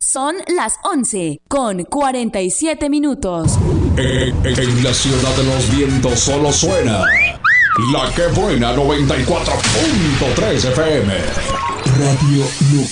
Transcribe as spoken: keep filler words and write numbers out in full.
Son las once con cuarenta y siete minutos. En, en- en la ciudad de los vientos solo suena La Que Buena noventa y cuatro punto tres F M. Radio Nuclear.